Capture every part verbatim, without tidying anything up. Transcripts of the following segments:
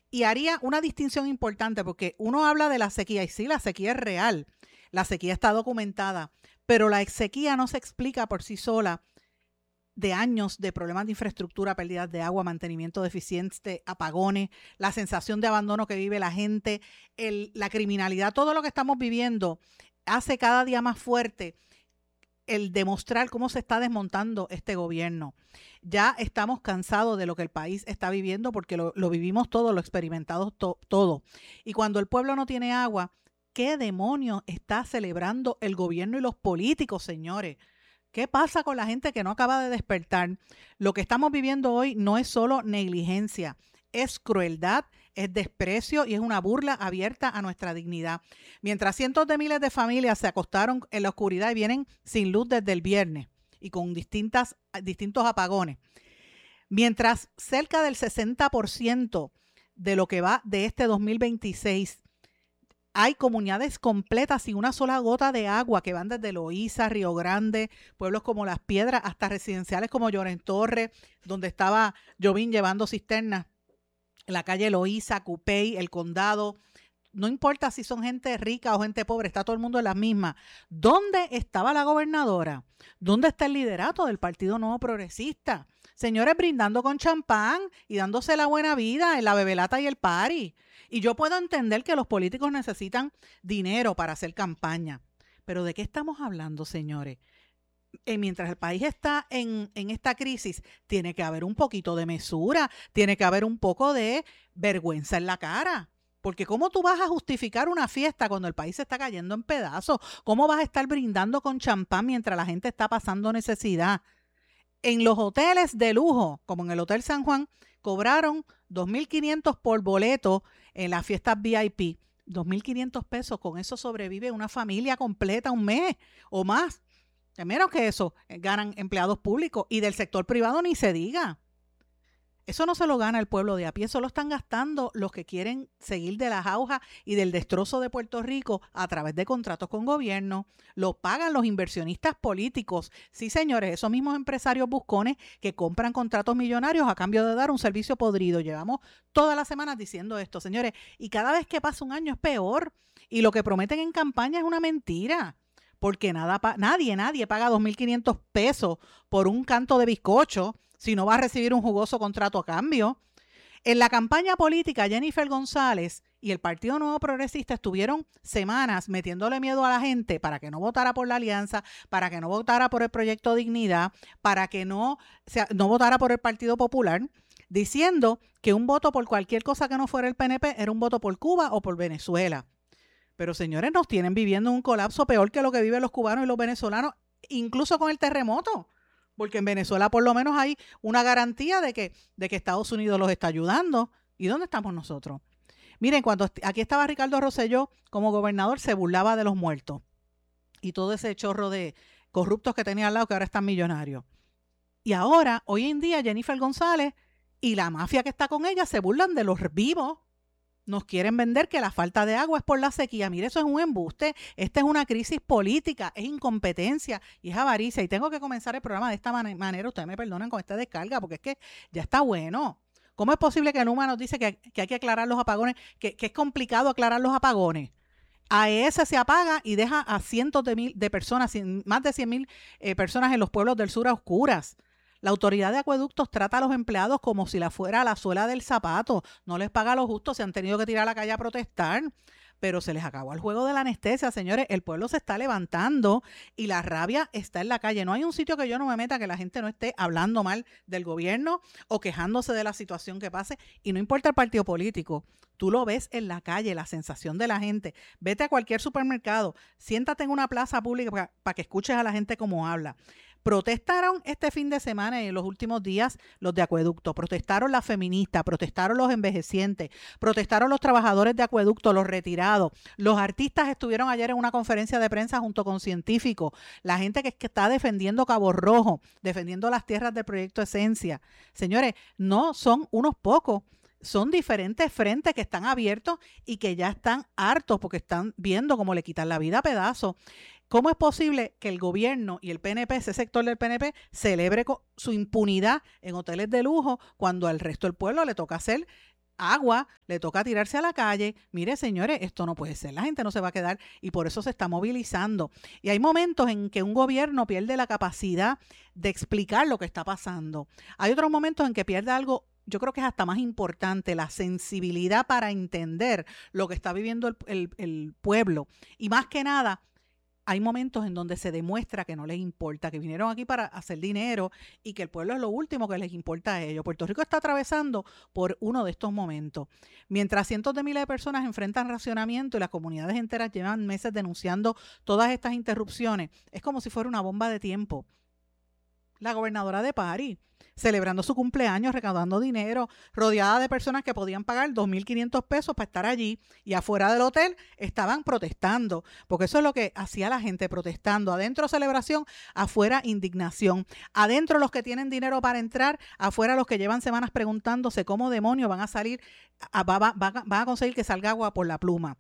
Y haría una distinción importante porque uno habla de la sequía y sí, la sequía es real, la sequía está documentada, pero la sequía no se explica por sí sola de años de problemas de infraestructura, pérdidas de agua, mantenimiento deficiente, apagones, la sensación de abandono que vive la gente, el, la criminalidad, todo lo que estamos viviendo hace cada día más fuerte el demostrar cómo se está desmontando este gobierno. Ya estamos cansados de lo que el país está viviendo porque lo, lo vivimos todo, lo experimentamos to, todo. Y cuando el pueblo no tiene agua, ¿qué demonios está celebrando el gobierno y los políticos, señores? ¿Qué pasa con la gente que no acaba de despertar? Lo que estamos viviendo hoy no es solo negligencia, es crueldad, es desprecio y es una burla abierta a nuestra dignidad. Mientras cientos de miles de familias se acostaron en la oscuridad y vienen sin luz desde el viernes y con distintas, distintos apagones, mientras cerca del sesenta por ciento de lo que va de este dos mil veintiséis hay comunidades completas sin una sola gota de agua que van desde Loíza, Río Grande, pueblos como Las Piedras, hasta residenciales como Lloren Torres, donde estaba Jovín llevando cisternas, la calle Loíza, Cupey, El Condado. No importa si son gente rica o gente pobre, está todo el mundo en las mismas. ¿Dónde estaba la gobernadora? ¿Dónde está el liderato del Partido Nuevo Progresista? Señores, brindando con champán y dándose la buena vida en la bebelata y el party. Y yo puedo entender que los políticos necesitan dinero para hacer campaña. Pero ¿de qué estamos hablando, señores? Eh, mientras el país está en, en esta crisis, tiene que haber un poquito de mesura, tiene que haber un poco de vergüenza en la cara. Porque ¿cómo tú vas a justificar una fiesta cuando el país se está cayendo en pedazos? ¿Cómo vas a estar brindando con champán mientras la gente está pasando necesidad? En los hoteles de lujo, como en el Hotel San Juan, cobraron dos mil quinientos por boleto en las fiestas V I P. dos mil quinientos pesos, con eso sobrevive una familia completa un mes o más. De menos que eso, ganan empleados públicos y del sector privado ni se diga. Eso no se lo gana el pueblo de a pie, eso lo están gastando los que quieren seguir de la jauja y del destrozo de Puerto Rico a través de contratos con gobierno. Lo pagan los inversionistas políticos. Sí, señores, esos mismos empresarios buscones que compran contratos millonarios a cambio de dar un servicio podrido. Llevamos todas las semanas diciendo esto, señores, y cada vez que pasa un año es peor. Y lo que prometen en campaña es una mentira. Porque nada, nadie, nadie paga dos mil quinientos pesos por un canto de bizcocho si no va a recibir un jugoso contrato a cambio. En la campaña política, Jennifer González y el Partido Nuevo Progresista estuvieron semanas metiéndole miedo a la gente para que no votara por la alianza, para que no votara por el Proyecto Dignidad, para que no, o sea, no votara por el Partido Popular, diciendo que un voto por cualquier cosa que no fuera el P N P era un voto por Cuba o por Venezuela. Pero señores, nos tienen viviendo un colapso peor que lo que viven los cubanos y los venezolanos, incluso con el terremoto. Porque en Venezuela por lo menos hay una garantía de que, de que Estados Unidos los está ayudando. ¿Y dónde estamos nosotros? Miren, cuando aquí estaba Ricardo Rosselló como gobernador, se burlaba de los muertos. Y todo ese chorro de corruptos que tenía al lado que ahora están millonarios. Y ahora, hoy en día, Jennifer González y la mafia que está con ella se burlan de los vivos. Nos quieren vender que la falta de agua es por la sequía. Mire, eso es un embuste. Esta es una crisis política, es incompetencia y es avaricia. Y tengo que comenzar el programa de esta man- manera. Ustedes me perdonan con esta descarga porque es que ya está bueno. ¿Cómo es posible que Numa nos dice que, que hay que aclarar los apagones, que, que es complicado aclarar los apagones? A E S se apaga y deja a cientos de, mil, de personas, más de cien mil eh, personas en los pueblos del sur a oscuras. La autoridad de acueductos trata a los empleados como si la fuera la suela del zapato. No les paga lo justo, se han tenido que tirar a la calle a protestar. Pero se les acabó el juego de la anestesia, señores. El pueblo se está levantando y la rabia está en la calle. No hay un sitio que yo no me meta que la gente no esté hablando mal del gobierno o quejándose de la situación que pase. Y no importa el partido político. Tú lo ves en la calle, la sensación de la gente. Vete a cualquier supermercado, siéntate en una plaza pública para, para que escuches a la gente cómo habla. Protestaron este fin de semana y en los últimos días los de acueducto, protestaron las feministas, protestaron los envejecientes, protestaron los trabajadores de acueducto, los retirados, los artistas estuvieron ayer en una conferencia de prensa junto con científicos, la gente que, que está defendiendo Cabo Rojo, defendiendo las tierras del proyecto Esencia. Señores, no son unos pocos. Son diferentes frentes que están abiertos y que ya están hartos porque están viendo cómo le quitan la vida a pedazos. ¿Cómo es posible que el gobierno y el P N P, ese sector del P N P, celebre su impunidad en hoteles de lujo cuando al resto del pueblo le toca hacer agua, le toca tirarse a la calle. Mire, señores, esto no puede ser, la gente no se va a quedar y por eso se está movilizando. Y hay momentos en que un gobierno pierde la capacidad de explicar lo que está pasando. Hay otros momentos en que pierde algo, yo creo que es hasta más importante, la sensibilidad para entender lo que está viviendo el, el, el pueblo. Y más que nada, hay momentos en donde se demuestra que no les importa, que vinieron aquí para hacer dinero y que el pueblo es lo último que les importa a ellos. Puerto Rico está atravesando por uno de estos momentos. Mientras cientos de miles de personas enfrentan racionamiento y las comunidades enteras llevan meses denunciando todas estas interrupciones, es como si fuera una bomba de tiempo. La gobernadora de París, celebrando su cumpleaños, recaudando dinero, rodeada de personas que podían pagar dos mil quinientos pesos para estar allí, y afuera del hotel estaban protestando, porque eso es lo que hacía la gente, protestando. Adentro celebración, afuera indignación. Adentro los que tienen dinero para entrar, afuera los que llevan semanas preguntándose cómo demonios van a salir, a, va, va, va, van a conseguir que salga agua por la pluma.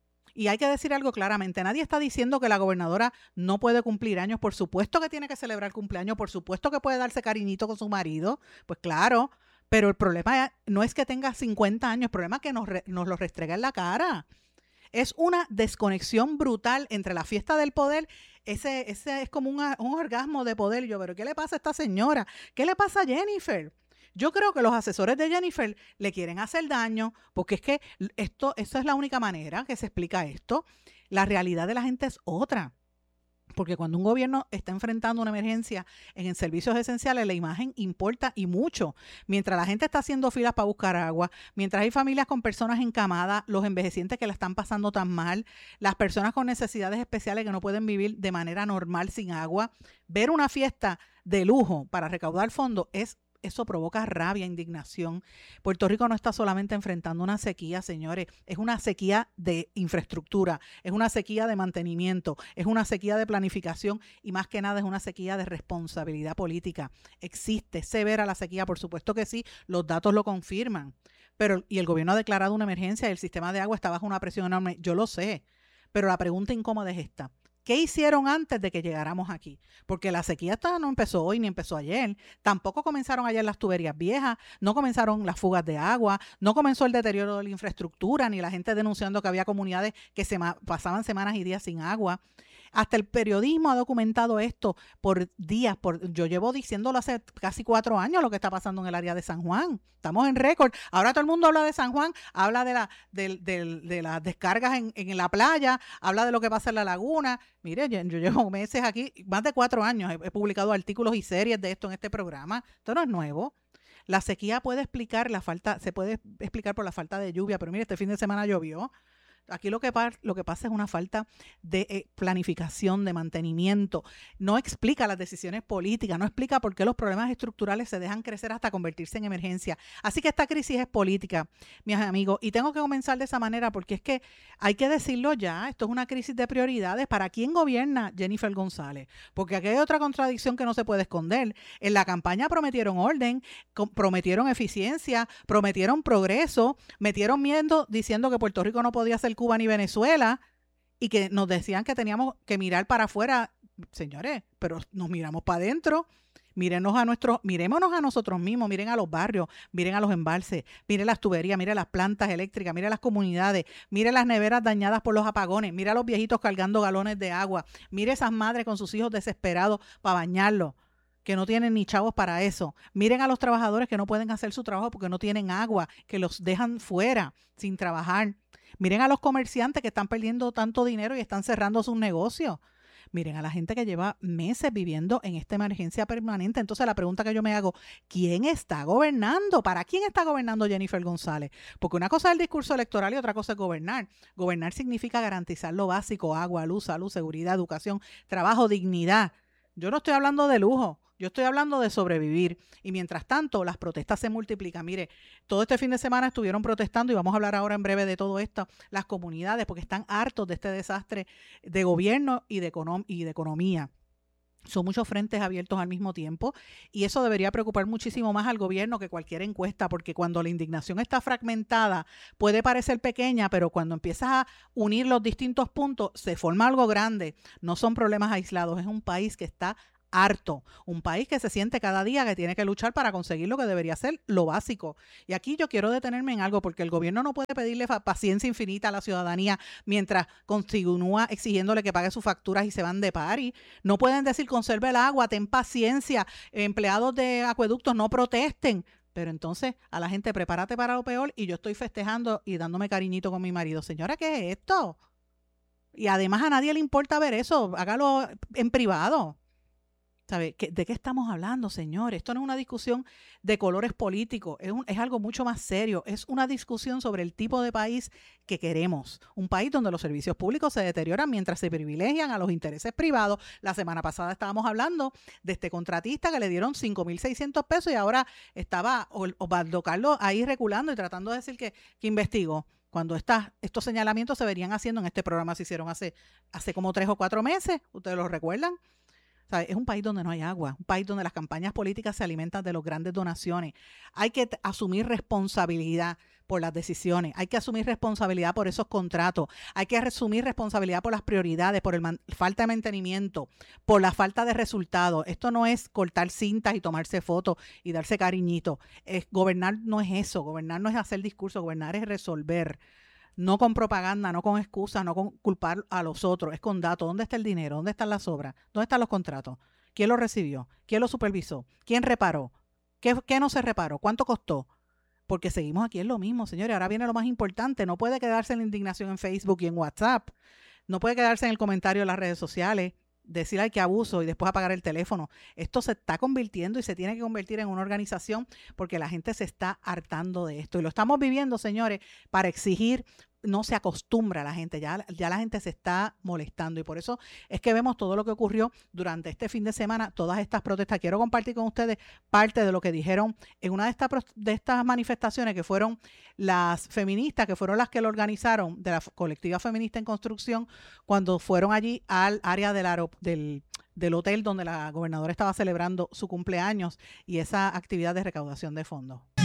Y hay que decir algo claramente, nadie está diciendo que la gobernadora no puede cumplir años, por supuesto que tiene que celebrar cumpleaños, por supuesto que puede darse cariñito con su marido, pues claro, pero el problema no es que tenga cincuenta años, el problema es que nos, re, nos lo restrega en la cara. Es una desconexión brutal entre la fiesta del poder, ese, ese es como un, un orgasmo de poder. Y yo, pero ¿qué le pasa a esta señora? ¿Qué le pasa a Jennifer? Yo creo que los asesores de Jennifer le quieren hacer daño, porque es que esto, esa es la única manera que se explica esto. La realidad de la gente es otra. Porque cuando un gobierno está enfrentando una emergencia en servicios esenciales, la imagen importa y mucho. Mientras la gente está haciendo filas para buscar agua, mientras hay familias con personas encamadas, los envejecientes que la están pasando tan mal, las personas con necesidades especiales que no pueden vivir de manera normal sin agua, ver una fiesta de lujo para recaudar fondos es eso provoca rabia, indignación. Puerto Rico no está solamente enfrentando una sequía, señores, es una sequía de infraestructura, es una sequía de mantenimiento, es una sequía de planificación y más que nada es una sequía de responsabilidad política. Existe severa la sequía, por supuesto que sí, los datos lo confirman, pero y el gobierno ha declarado una emergencia y el sistema de agua está bajo una presión enorme, yo lo sé, pero la pregunta incómoda es esta. ¿Qué hicieron antes de que llegáramos aquí? Porque la sequía esta no empezó hoy ni empezó ayer. Tampoco comenzaron ayer las tuberías viejas, no comenzaron las fugas de agua, no comenzó el deterioro de la infraestructura, ni la gente denunciando que había comunidades que se pasaban semanas y días sin agua. Hasta el periodismo ha documentado esto por días. Por, yo llevo diciéndolo hace casi cuatro años lo que está pasando en el área de San Juan. Estamos en récord. Ahora todo el mundo habla de San Juan, habla de, la, de, de, de las descargas en, en la playa, habla de lo que pasa en la laguna. Mire, yo, yo llevo meses aquí, más de cuatro años, he, he publicado artículos y series de esto en este programa. Esto no es nuevo. La sequía puede explicar la falta, se puede explicar por la falta de lluvia, pero mire, este fin de semana llovió. Aquí lo que, lo que pasa es una falta de eh, planificación, de mantenimiento. No explica las decisiones políticas, no explica por qué los problemas estructurales se dejan crecer hasta convertirse en emergencia. Así que esta crisis es política, mis amigos, y tengo que comenzar de esa manera porque es que hay que decirlo ya, esto es una crisis de prioridades. ¿Para quién gobierna Jennifer González? Porque aquí hay otra contradicción que no se puede esconder. En la campaña prometieron orden, prometieron eficiencia, prometieron progreso, metieron miedo diciendo que Puerto Rico no podía ser Cuba ni Venezuela y que nos decían que teníamos que mirar para afuera, señores, pero nos miramos para adentro. Mírenos a nuestros, mirémonos a nosotros mismos, miren a los barrios, miren a los embalses, miren las tuberías, miren las plantas eléctricas, miren las comunidades, miren las neveras dañadas por los apagones, miren a los viejitos cargando galones de agua, miren esas madres con sus hijos desesperados para bañarlos, que no tienen ni chavos para eso. Miren a los trabajadores que no pueden hacer su trabajo porque no tienen agua, que los dejan fuera sin trabajar. Miren a los comerciantes que están perdiendo tanto dinero y están cerrando sus negocios. Miren a la gente que lleva meses viviendo en esta emergencia permanente. Entonces la pregunta que yo me hago, ¿quién está gobernando? ¿Para quién está gobernando Jennifer González? Porque una cosa es el discurso electoral y otra cosa es gobernar. Gobernar significa garantizar lo básico, agua, luz, salud, seguridad, educación, trabajo, dignidad. Yo no estoy hablando de lujo. Yo estoy hablando de sobrevivir y mientras tanto las protestas se multiplican. Mire, todo este fin de semana estuvieron protestando y vamos a hablar ahora en breve de todo esto, las comunidades, porque están hartos de este desastre de gobierno y de, econom- y de economía. Son muchos frentes abiertos al mismo tiempo y eso debería preocupar muchísimo más al gobierno que cualquier encuesta, porque cuando la indignación está fragmentada puede parecer pequeña, pero cuando empiezas a unir los distintos puntos se forma algo grande. No son problemas aislados, es un país que está harto. Un país que se siente cada día que tiene que luchar para conseguir lo que debería ser lo básico. Y aquí yo quiero detenerme en algo, porque el gobierno no puede pedirle paciencia infinita a la ciudadanía mientras continúa exigiéndole que pague sus facturas y se van de party. No pueden decir conserve el agua, ten paciencia, empleados de acueductos no protesten. Pero entonces a la gente prepárate para lo peor y yo estoy festejando y dándome cariñito con mi marido. Señora, ¿qué es esto? Y además a nadie le importa ver eso, hágalo en privado. ¿Sabe? ¿De qué estamos hablando, señores? Esto no es una discusión de colores políticos, es, un, es algo mucho más serio. Es una discusión sobre el tipo de país que queremos. Un país donde los servicios públicos se deterioran mientras se privilegian a los intereses privados. La semana pasada estábamos hablando de este contratista que le dieron cinco mil seiscientos pesos y ahora estaba Osvaldo Carlos ahí reculando y tratando de decir que, que investigó. Cuando está, estos señalamientos se venían haciendo en este programa, se hicieron hace, hace como tres o cuatro meses. ¿Ustedes lo recuerdan? ¿Sabe? Es un país donde no hay agua, un país donde las campañas políticas se alimentan de las grandes donaciones. Hay que t- asumir responsabilidad por las decisiones, hay que asumir responsabilidad por esos contratos, hay que asumir responsabilidad por las prioridades, por la falta de mantenimiento, por la falta de resultados. Esto no es cortar cintas y tomarse fotos y darse cariñito. Es, gobernar no es eso, gobernar no es hacer discurso, gobernar es resolver. No con propaganda, no con excusas, no con culpar a los otros, es con datos. ¿Dónde está el dinero? ¿Dónde están las obras? ¿Dónde están los contratos? ¿Quién lo recibió? ¿Quién lo supervisó? ¿Quién reparó? ¿Qué, qué no se reparó? ¿Cuánto costó? Porque seguimos aquí en lo mismo, señores. Ahora viene lo más importante. No puede quedarse en la indignación en Facebook y en WhatsApp. No puede quedarse en el comentario en las redes sociales, decir ay que abuso y después apagar el teléfono. Esto se está convirtiendo y se tiene que convertir en una organización porque la gente se está hartando de esto. Y lo estamos viviendo, señores, para exigir. No se acostumbra la gente, ya, ya la gente se está molestando y por eso es que vemos todo lo que ocurrió durante este fin de semana, todas estas protestas. Quiero compartir con ustedes parte de lo que dijeron en una de estas, de estas manifestaciones que fueron las feministas, que fueron las que lo organizaron, de la colectiva feminista en construcción, cuando fueron allí al área del, del, del hotel donde la gobernadora estaba celebrando su cumpleaños y esa actividad de recaudación de fondos.